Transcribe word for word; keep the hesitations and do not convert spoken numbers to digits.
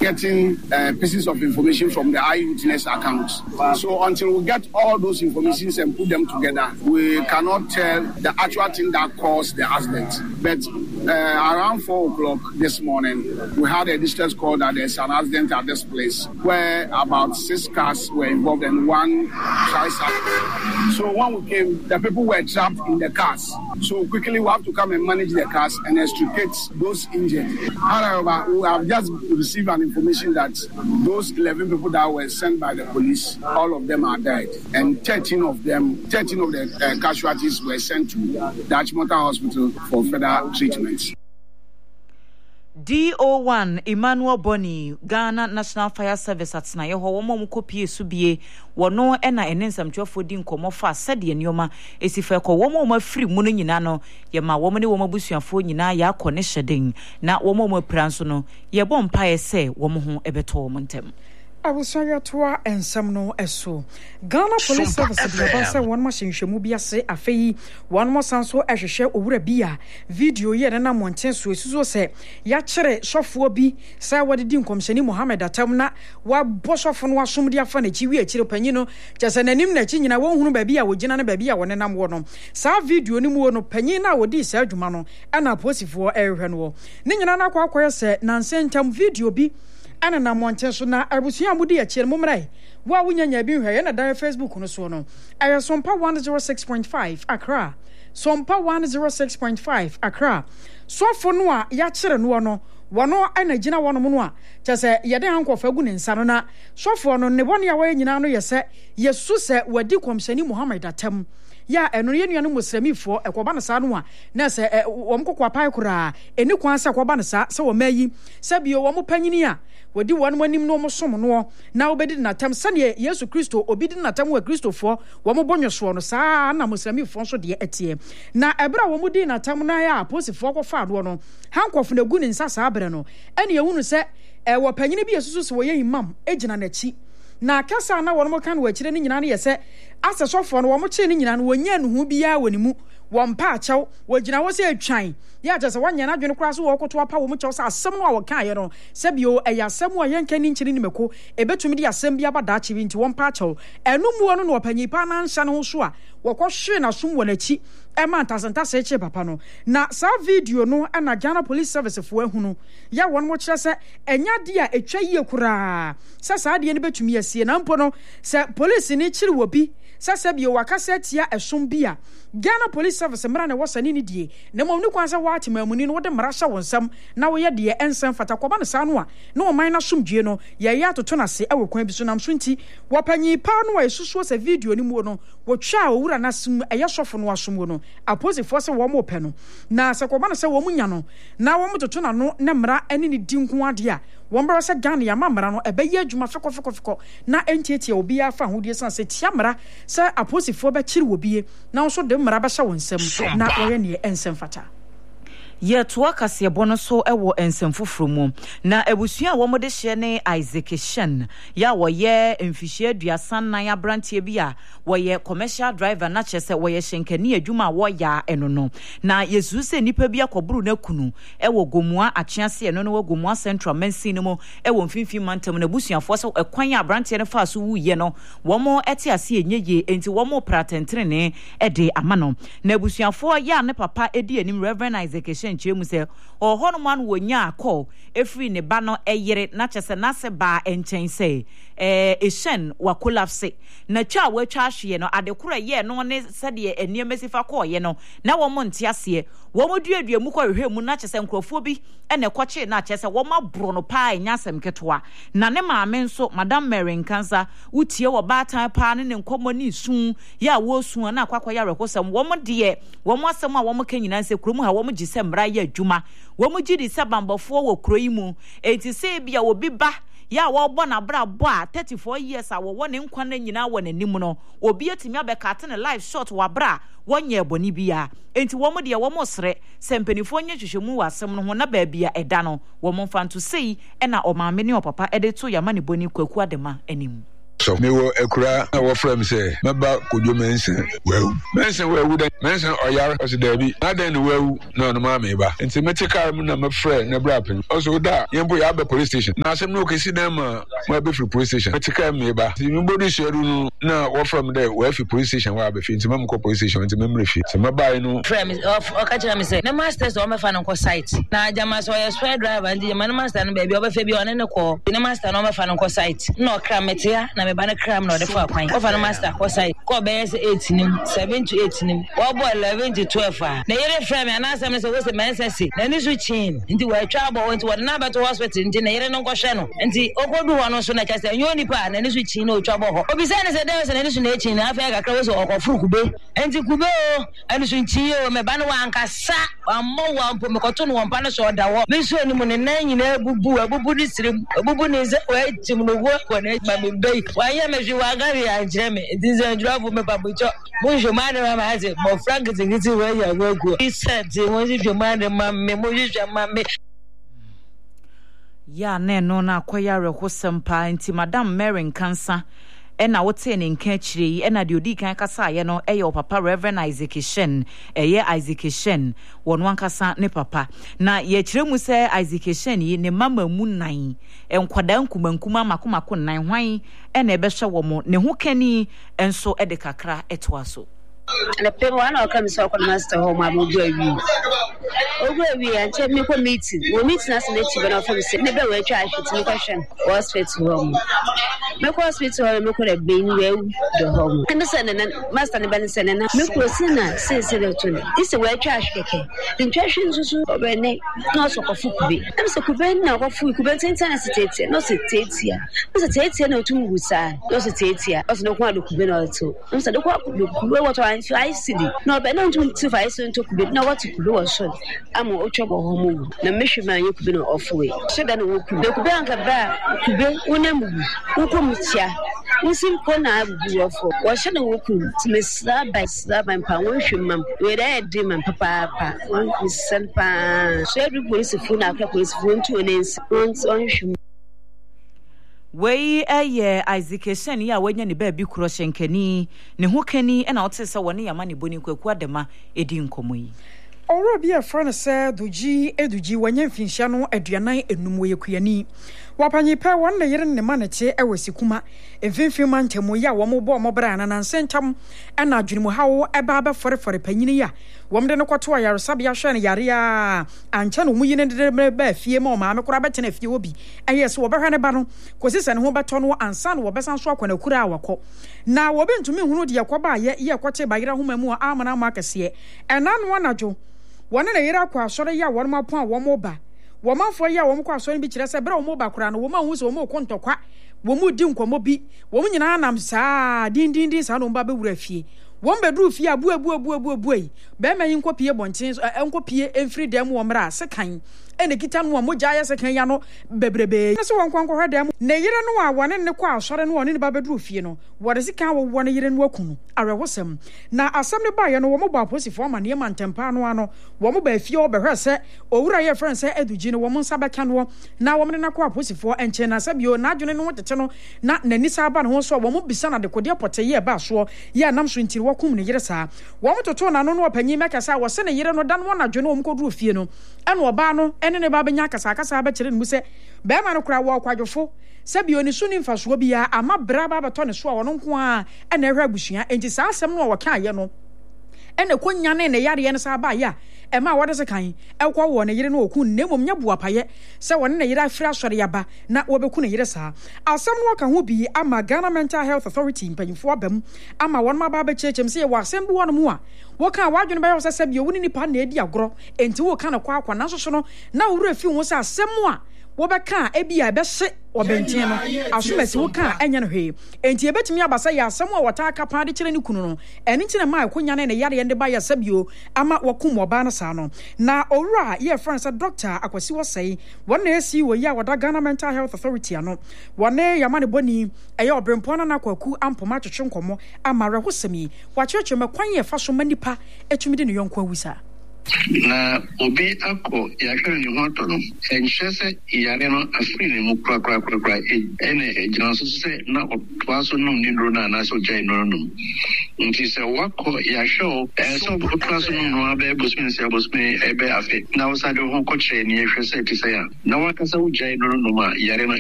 getting uh, pieces of information from the eyewitness accounts. So until we get all those informations and put them together, we cannot tell the actual thing that caused the accident. But uh, around four o'clock this morning, we had a distress call that there's an accident at this place where about six cars were involved and one tricycle. So when we came, the people were trapped in the cars. So quickly we have to come and manage the cars and extricate those injured. However, we have just received an information that those eleven people that were sent by the police, all of them are dead. And thirteen of them, thirteen of the uh, casualties were sent to the Achimota Hospital for further treatment. D O one Emmanuel Boni Ghana National Fire Service at na yeho womo mukopie subie wono ena enensam twofo di nkomo fa sade nioma esifa ko womo ma free mu no nyina no ye ma womo ne womo busuafo nyina ya akọ ne hyeden na womo mo pranso no ye bom pae se womo ho ebeto womo ntem. I will say to our and some no eso. Ghana Police Service the basa one machine shemu bia se afei one more sanso ehwehwe owura bia video ye na monten so esuso se ya kire sofo bi say wode di nkomshani Mohammed Atam na wa bosofo no asom dia fa na chi wi akire panyi no chese nanim na chi nyina wo hunu ba bia wo gina na ba bia wo nenam wo no sa video ni mu no panyi na wo di sa adwuma no ana posifo ehwe no ne nyina na akwa akwa se nanse ntam video bi ana na monten so na abusuan mu di akire mu mrai wa wunyanya bi hwe na dan Facebook no so no ayo sompa one oh six point five Accra sompa one oh six point five Accra sofo no a ya kire no no wono ana gina wono mu no a chese yede hankofa gu ne nsa no na sofo no ne bone ya wa nyina no yese yesu se wadi komshani Mohammed Atam ya eno ye nuanu musramifo ekoba na sa no a na se wom kokwa pai kura eni kwan se ekoba na sa se wo mayi se bio wom panyini a wadi won manim no mo som no na obedi na tam sane Yesu Kristo obedi na tam wa Kristofo wom bonyoso no sa na musramifo so de etie na ebra wom di na tam na ya aposifo ko fa do no hankofo na gu ne nsa sa abre no ene yehunu se e wo panyini bi yesusu se wo ye imam ejina na chi na kasa na won mo kan wa kire ni nyina na yese asesofo no wo mo chi ni nyina no wonya nuhu biya wonimu wompa achew wogina wo se atwan ya jase wanya na dwene kura so wo koto apa wo mo chew se asem no a wo kan ye no se bio eya asem a yenka ni nchiri ni meko ebetumi di asem bia bada achi bi nti wompa achew enumuo no no opanyipa na nsa no so a wo kohwe na som wo nachi e ma ntasenta se eche papa no na sa video no na Ghana Police Service fo ahunu ya won mo kire se enya de a etwa yie kura se sa de ne betumi asie na mpo no se police ni kire wo bi sasa bio wakasa tia esom bia Ghana Police Service mra na wasani ni die na mom ni kwansa waati mamuni no wode mra hya wonsam na wo ye de ensem fata koba no sa no a na o man na somdue no ye ya toto na se ewo kwan bi so nam so nti wapanyi pa no wa esusuo se video ni mu no wo twa owura na sum eye sofo no asom no aposifo se wo mo pe no na se koba no se wo munya no na wo mo toto na no na mra ene ni di nko ade a wombra se Ghana ya mamra no ebe ye adwuma feko feko feko na entietie obi afa hodie san se tia mra se aposifo be kire wobie na so de mra ba hya wonsam na wo ye ne ensem fata ye to akase bono so ewo ensem foforo mu na ebusua wo mode hye ne Isaac Shen ya wo ye emfihye aduasan nan abrantie bi a wo ye commercial driver na chese wo ye hyenkani adwuma wo ya eno no na yesu se nipa bi akoburu na kunu ewo gomua achease eno no wo gomua central mansin mu ewo mfimfi mantam na busuafo so ekwan abrantie ne fa so wu ye no wo mo ete ase enyeye enti wo mo pratentrene ede amano na busuafo ya ne papa edi anim Reverend Isaac Shen nchemu se ohono man wonya akọ efri ne ba no eyere na chese na se ba enchen se eh Eshen wa collapse na twa watwa hwe no adekora ye no ne sede eniemesifa kọ ye no na wo mo ntiase wo mo duadua mu kọ hwe mu na chese nkrofo bi ene kọche na chese wo ma bro no pa nyasem ketoa na ne maame nso Madam Mary Nkansa utie wo batan pa ne nkomo ni sun ya wo sun na akwakọ ya rekosam wo mo de wo mo asem a wo mo kanyina nse kromu ha wo mo gise mra ya adwuma wo mo gidi sabambofo wo kroyi mu enti se bia wo bi ba ya wo bo na bra bo a thirty-four years a wo wone nkwa na nyina wo nanim no obi atimi abekate ne live shot wa bra wonye eboni bia enti wo mo de wo mo sre sempanifo nye hwehwemu wasem no ho na ba bia eda no wo mo fanto sei e na o maame ne o papa ede to yama ne boni kwaku adema anim so me wo ekura na wo frame say meba kodwo mensen wewu mensen wewu da mensen oyar o se da bi na den wewu na no ma me ba enti metikar mu na me frɛ na bra pen also da yembo ya be police station na asem no kesi dem ma ma be free police station metikar me ba ti me body share no na wo frame there we fi police station wa be fi enti mam ko police station enti memre fi se meba no frame of o ka kira me say na masters o me fa no ko site na jama so ya spare driver and jama na master no be bi o be fa bi o ne ne ko na master no me fa no ko site no kra metia na me ba na kra no de fa kwan o fa no master ko site ko be eight nim seven to eight nim o boy eleven to twelve ah na yere frame ana asem say we say mensesi na ni su chin nti we twa bo nti we na beto hospital nti na yere no ko hwe no nti okodu ho no so na kase anyo nipa na ni su chin na o twa bo ho obi say na say dey say na ni su na chin na afa ga kra we so okofuru kube nti kube o ani su chin o me ba no wankasa ammo wa mpo me koto no wampa no so da wo me so ni mu ne nan nyina bubu abubu ni sirim abubu ni ze o etim no wo ko na ma me bei wa ye me ji wa gari anjre me nti ze ndrofo me babucho mo jo ma na ma ase mo frank tingiti we ya gogo isat mo ji jo ma na ma me mo ji jo ma me ya na no na akoya rehosempa nti madam Mary Kansa ena wote ne nka chire yi ena de odi kan kasa ye no eye papa Reverend Isaac Shen eye Isaac Shen wonu ankasa ne papa na ye chire mu se Isaac Shen yi ne mama mu nan enkwada nkumankuma makomako nan hwan ena ebe hwe wo mo ne ho kani enso ede kakra etwa so and the people one or come so master home I will do a week. Over we and check me for meeting. We meet us in the chief of the never were trash to question was fit to home. Make us fit to home, could have been well the home. And the son and master and Benson and make was sinner, says it. This is where trash cake. The trash is over a neck, not so for food. I'm so could now of food could be ten times a tate, not a tate here. Was a tate here, no two who sign, not a tate here, was no one who could be no two. I'm so what I see no but not to fight so to be no what to do or so I'm o chobo homo na mehwema you could be no off way so that we could be anka ba could be unamu ukomutia usim kona abu ofo wo hye na wo ku timesra by slab and pa won hwemam we dey dey man papa papa won sel pa so every police phone akwa police phone to onensi won hwem Wei eye Isaac Shen ya wanya ne ba bi kuro hyenkani ne ho kani na wote se woni yama ne boni kwaku adema edi nkomo yi Ora bi afra ne se doji eduji wanya mfinhia no aduanan enum wo yekuyani wapanyi pe won na yire ne ma ne che e wasikuma emfinfin ma ntemu ya wo mo bo mo bra na nansentam e na adwene mu hawo e ba ba fore fore panyini ya wom de ne kwoto ayaresabe ahwe ne yare a ancha no mu yine de ba fie ma o ma me kura bete na fie obi eye se wo behwe ne ba no kosisa ne ho beto no ansa no wo besan so akwana kura awako na wo be ntumi hunu de yakoba ye ye kwote ba yire homa mu amana ma kase e na no anadwo wona na yire akwa asore ya won ma pon a wo mo ba wo manfo ya wo mo kwa asore bi kire se bra wo mo ba kura no wo ma hu se wo mo kontokwa wo mu di nkomo bi wo mu nyina nam saa din din din saa no mba be wura fie won bedru fie abu abu abu abu abu yi be ma yin kopie bonchen enkopie emfiri dem wo mra sekan ene kita no mogya ya sekan ya no bebrebe ne se won kwankwo hwedam ne yire no a wone ne kwa asore no wone ne ba bedru fie no wode sika wo wone yire no akunu arehosem na asem ne ba ye no wo mo ba posifo ma ne mantempa no ano wo mo ba fie wo behwe se owura ye friend se eduji no wo mo nsa beka no na wo mo ne kwa posifo enche na sabio na adwene no tete no na nani sa ba no ho so wo mo bisa na de kode pote ye ba so ye nam so ntiri wo kum ne yire saa wo mo toto na no no panyi meka sa wo se ne yire no dan wo na adwene wo mo kodru fie no ene oba no ene ne ba benya kasa kasa ba kire mu se be ma no kra wo kwadwofo sabio ni suni mfaso bia ama bra ba beto ne so a wono nko a ene hwa busua enti saa asem no wo ka ye no ene konya ne ne yare ne sa ba ya e ma wode se kan e kwa wo ne yire no oku ne mom nya bua paye se wone ne yire afira asore yaba na wo beku ne yire saa asem no ka ho bi ama Ghana Mental Health Authority mpanyfo abam ama won ma ba ba chechem se ye wa asem bi wono mu a wo kan wadwene ba yo se sabio woni nipa na edi agro enti wo kan kwa kwa na so no na wura fi wo se asem a wo be kan e bia be hye obentin no asomasi wo kan enya no hwe enti ebetimi abasa ya asem a wota aka pa de kire ne kunu no eni ntine ma akonya ne yare ne ba ya sabio ama wakum oba na sa no na owura ye friend doctor akwasi wo sei won na esi wo ya wada Ghana Mental Health Authority ano wone yamane boni eye obrempo na nakwaku ampoma twetwe nkomo ama rehosemi wa kyerkyerme kwan ye fa so manipa etumi de ne yonko awusa na obi akọ yahwere ne ho atọ no enhye sɛ yare no afiri ne mu kura kura kura kura ene egyina so sɛ na ɔtoa so nom ne nduro na na so gya no no nti sɛ wakɔ yahwɛ ɛsɛ ɔtoa so nom no abɛ bosome sɛ bosome ɛbɛ afe na wo sa de ho kɔkyerɛ ne yɛhwɛ sɛ ti sɛ ya na wakasa wo gya no no ma yare no